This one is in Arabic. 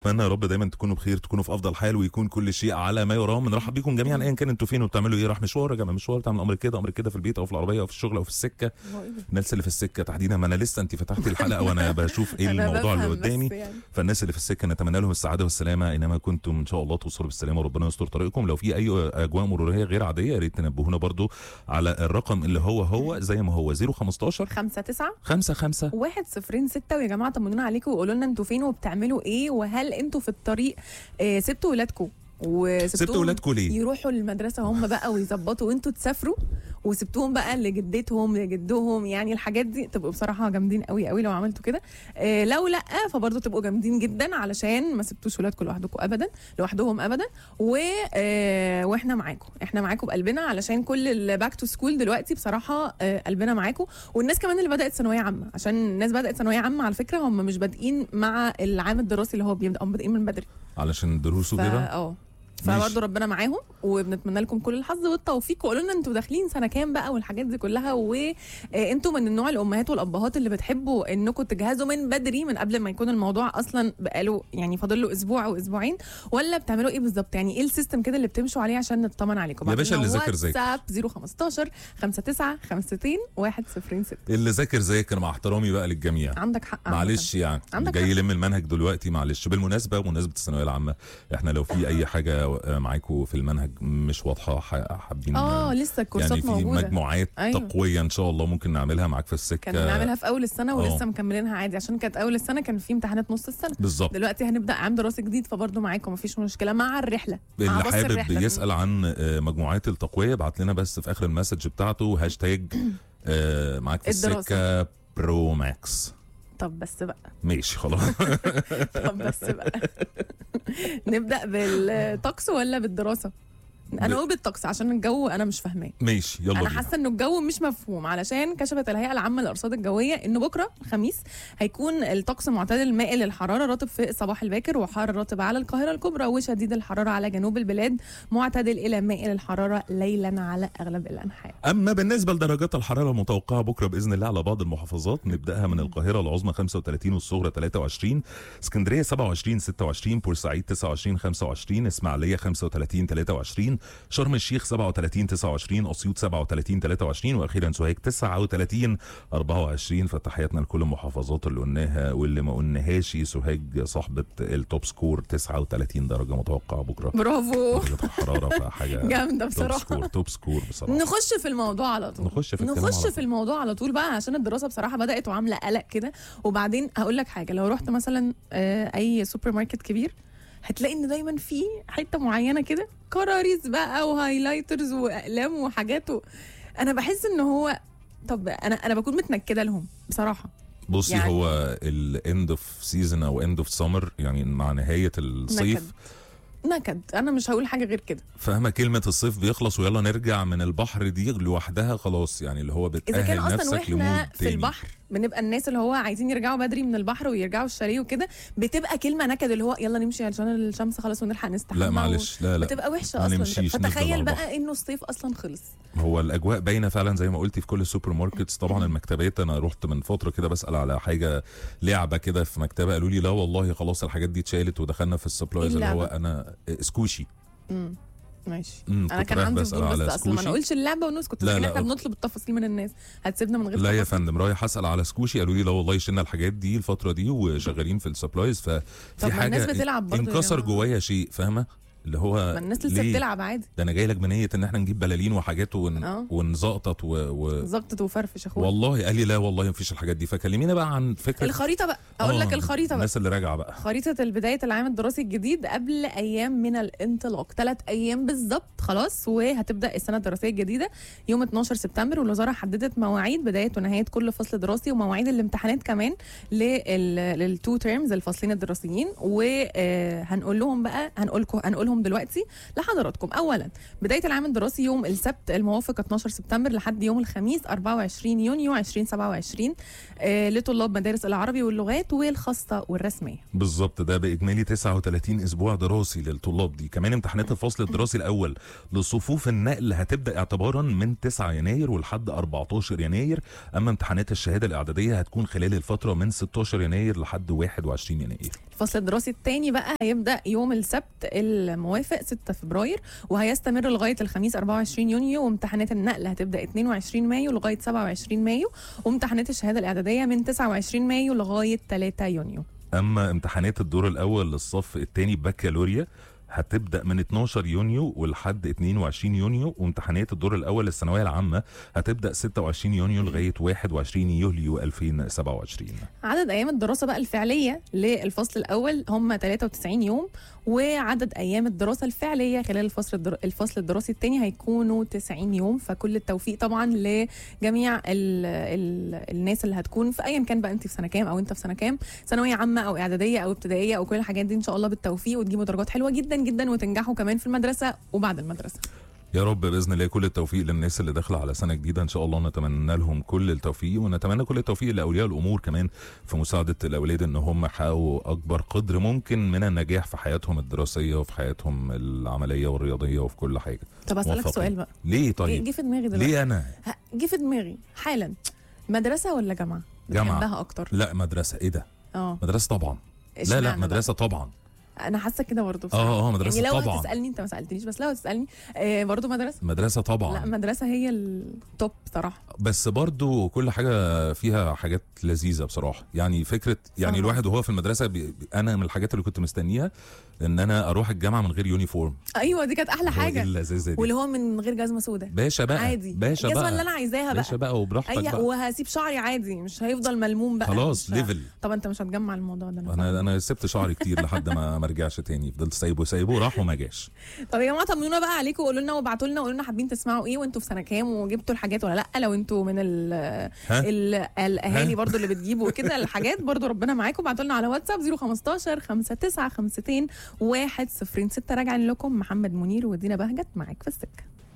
نتمنى يا رب دايما تكونوا بخير، تكونوا في افضل حال، ويكون كل شيء على ما يرام. بنرحب بيكم جميعا ايا كان انتوا فين وبتعملوا ايه، راح مشوار راجع من مشوار، تعمل امر كده في البيت او في العربيه او في الشغل او في السكه. الناس اللي في السكه تحديدا، ما انا لسه انت فتحتي الحلقه وانا بشوف ايه الموضوع اللي قدامي يعني. فالناس اللي في السكه نتمنى لهم السعاده والسلامه اينما كنتم، ان شاء الله توصلوا بالسلامه وربنا يستر طريقكم. لو في اي اجواء مروريه غير عاديه يا ريت تنبهونا برضو على الرقم اللي هو زي ما هو 015 59 55 106. ويا جماعه طمنونا عليكم وقولوا لنا انتوا فين وبتعملوا ايه، وهل انتوا في الطريق سبتوا ولادكم سبتوا ولادكم ليه يروحوا المدرسه هم بقى ويظبطوا وانتوا تسافروا، وسبتوهم بقى لجدتهم لجدهم؟ يعني الحاجات دي تبقوا بصراحه جامدين قوي قوي لو عملتوا كده. لو لا فبرضه تبقوا جامدين جدا، علشان ما سبتوش ولادكم لوحدهم ابدا. واحنا معاكم بقلبنا، علشان كل الباك تو سكول دلوقتي بصراحه قلبنا معاكم. والناس كمان اللي بدات ثانويه عامه، عشان الناس بدات ثانويه عامه على فكره هم مش بادئين مع العام الدراسي اللي هو بيبدا، هم بادئين من بدري علشان الدروس وكده. فبرضه ربنا معاهم، وبنتمنى لكم كل الحظ والتوفيق. وقولوا لنا انتوا داخلين سنه كام بقى والحاجات دي كلها، وانتوا من النوع الامهات والابهات اللي بتحبوا انكم تجهزوا من بدري، من قبل ما يكون الموضوع اصلا بقاله يعني فاضل له اسبوع او اسبوعين، ولا بتعملوا ايه بالظبط؟ يعني ايه السيستم كده اللي بتمشوا عليه عشان نطمن عليكم؟ يا باشا اللي ذاكر واتساب 015 59 52 106. اللي ذاكر ذاكر، مع احترامي بقى للجميع. عندك حق معلش يعني جاي يلم المنهج دلوقتي، معلش. بالمناسبه الثانويه العامه، احنا لو في اي حاجه معاكم في المنهج مش واضحه حابين لسه الكورسات يعني في موجوده، مجموعات تقويه ان شاء الله ممكن نعملها معاك في السكه. كنا نعملها في اول السنه ولسه مكملينها عادي، عشان كانت اول السنه كان في امتحانات نص السنه بالظبط. دلوقتي هنبدا عام دراسي جديد، فبرضه معاكم مفيش مشكله مع الرحله. اللي حابب يسال عن مجموعات التقويه ابعت لنا بس في اخر المسج بتاعته هاشتاج معاك في السكه برو ماكس. طب بس بقى ماشي خلاص. طب بس بقى نبدأ بالطقس ولا بالدراسة؟ انا اقول بالطقس عشان الجو انا مش فاهماه. ماشي يلا. انا حاسه انه الجو مش مفهوم، علشان كشفت الهيئه العامه للارصاد الجويه انه بكره خميس هيكون الطقس معتدل مائل للحراره، رطب في الصباح الباكر وحار رطب على القاهره الكبرى، وشديد الحراره على جنوب البلاد، معتدل الى مائل الحراره ليلا على اغلب الانحاء. اما بالنسبه لدرجات الحراره المتوقعه بكره باذن الله على بعض المحافظات، نبداها من القاهره العظمى 35 والصغرى 23، اسكندريه 27 26، بورسعيد 29 25، اسماعيليه 35 23، شرم الشيخ 37 29، اسيوط 37 23، واخيرا سوهاج 39 24. فتحياتنا لكل المحافظات اللي قلناها واللي ما قلناهاش. سوهاج صاحبه التوب سكور 39 درجه متوقعه بكره. برافو. درجه الحراره فحاجه جامده بصراحه. توب سكور بصراحه. نخش في الموضوع على طول. نخش في الموضوع على طول بقى، عشان الدراسه بصراحه بدات وعامله قلق كده. وبعدين هقول لك حاجه، لو رحت مثلا اي سوبر ماركت كبير هتلاقي ان دايما في حته معينه كده كراريس بقى وهايلايترز واقلام وحاجات انا بحس ان هو طب انا بكون متنكده لهم بصراحه. بصي يعني هو الاند اوف سيزون او اند اوف سمر، يعني مع نهايه الصيف نكد. انا مش هقول حاجه غير كده. فاهمه كلمه الصيف بيخلص ويلا نرجع من البحر دي لوحدها خلاص، يعني اللي هو بتأهل نفسك لمود تاني. في البحر بنبقى الناس اللي هو عايزين يرجعوا بدري من البحر ويرجعوا الشاليه وكده، بتبقى كلمه نكد اللي هو يلا نمشي عشان الشمس خلاص ونلحق نستحمى. لا معلش لا بتبقى وحشه اصلا. فتخيل بقى انه الصيف اصلا خلص. هو الاجواء باينه فعلا زي ما قلتي في كل السوبر ماركتس. طبعا المكتبات، انا رحت من فتره كده بسال على حاجه لعبه كده في مكتبه، قالوا لي لا والله خلاص الحاجات دي اتشالت ودخلنا في السبلايز اللي هو انا سكوشي. ماشي. انا كان عندي فضول بس اصلا ما نقولش اللعبه ونسكت، لكن احنا بنطلب التفاصيل من الناس، هتسيبنا من غير لا يا فندم. رايح اسال على سكوشي قالوا لي لا والله شلنا الحاجات دي الفتره دي وشغالين في السبلايز. ففي حاجه الناس بتلعب برضه، انكسر جوايا شيء، فاهمه اللي هو ما الناس لسه بتلعب عادي. ده انا جاي لك بنيه ان احنا نجيب بلالين وحاجات ونزقطط زقطط وفرفش اخويا. والله قال لي لا والله مفيش الحاجات دي. فكلمينا بقى عن فكره الخريطه بقى. اقول لك الخريطه بقى، الناس اللي راجعه بقى، خريطه بدايه العام الدراسي الجديد قبل ايام من الانطلاق، 3 ايام بالظبط خلاص، وهتبدا السنه الدراسيه الجديده يوم 12 سبتمبر. والوزاره حددت مواعيد بدايه ونهايه كل فصل دراسي، ومواعيد الامتحانات كمان للتو تيرمز الفصلين الدراسيين. وهنقول لهم عليهم دلوقتي لحضراتكم. اولا بدايه العام الدراسي يوم السبت الموافق 12 سبتمبر لحد يوم الخميس 24 يونيو 2027 لطلاب مدارس العربي واللغات والخاصه والرسميه. بالظبط، ده باجمالي 39 اسبوع دراسي للطلاب دي. كمان امتحانات الفصل الدراسي الاول لصفوف النقل هتبدا اعتبارا من 9 يناير ولحد 14 يناير. اما امتحانات الشهاده الاعداديه هتكون خلال الفتره من 16 يناير لحد 21 يناير. الفصل الدراسي الثاني بقى هيبدا يوم السبت الموافق 6 فبراير وهيستمر لغايه الخميس 24 يونيو، وامتحانات النقل هتبدا 22 مايو لغايه 27 مايو، وامتحانات الشهاده الاعداديه من 29 مايو لغايه 3 يونيو. اما امتحانات الدور الاول للصف الثاني بكالوريا هتبدا من 12 يونيو ولحد 22 يونيو، وامتحانات الدور الاول للثانويه العامه هتبدا 26 يونيو لغايه 21 يوليو 2027. عدد ايام الدراسه بقى الفعليه للفصل الاول هم 93 يوم، وعدد ايام الدراسه الفعليه خلال الفصل الدراسي الثاني هيكونوا 90 يوم. فكل التوفيق طبعا لجميع الناس اللي هتكون في ايا كان بقى انت في سنه كام او انت في سنه كام، ثانويه عامه او اعداديه او ابتدائيه او كل الحاجات دي، ان شاء الله بالتوفيق وتجيبوا درجات حلوه جدا جدا وتنجحوا كمان في المدرسه وبعد المدرسه. يا رب باذن الله كل التوفيق للناس اللي داخله على سنه جديده ان شاء الله. نتمنى لهم كل التوفيق، ونتمنى كل التوفيق لاولياء الامور كمان في مساعده الاولاد ان هم يحققوا اكبر قدر ممكن من النجاح في حياتهم الدراسيه وفي حياتهم العمليه والرياضيه وفي كل حاجه. طب اسالك سؤال بقى. ليه طيب؟ جه في دماغي دلوقتي. ليه انا؟ جه في دماغي حالا. مدرسه ولا جامعه؟ جامعه. بتحبها اكتر؟ لا مدرسه. ايه ده؟ مدرسه طبعا. لا مدرسه طبعا. انا حاسه كده برضه بصراحه. مدرسه يعني لو طبعا. تسالني، انت ما سالتنيش، بس لو تسالني برضه مدرسه طبعا. لا مدرسه هي التوب صراحه. بس برضه كل حاجه فيها حاجات لذيذه بصراحه. يعني فكره يعني الواحد وهو في المدرسه انا من الحاجات اللي كنت مستنيها ان انا اروح الجامعه من غير يونيفورم. ايوه دي كانت احلى حاجه. واللي هو من غير جزمه سوداء باشا بقى عادي. باشا الجزمه بقى اللي انا عايزاها بقى باشا بقى وبراحتك بقى. وهسيب شعري عادي، مش هيفضل ملموم بقى. خلاص ليفل. طب انت مش هتجمع الموضوع ده؟ انا سبت شعري كتير لحد ما رجعش تاني، فضلت سايبه راح وما جاش. طب يا جماعه طمنونا بقى عليكم وقولوا لنا وابعتوا لنا وقولوا لنا حابين تسمعوا ايه وانتوا في سنه كام وجبتوا الحاجات ولا لا. لو انتوا من الاهالي برضو اللي بتجيبوا كده الحاجات برضو ربنا معاكم. ابعتوا لنا على واتساب 015 5952 106. راجعين لكم محمد منير ودينا بهجت معاك في السكه.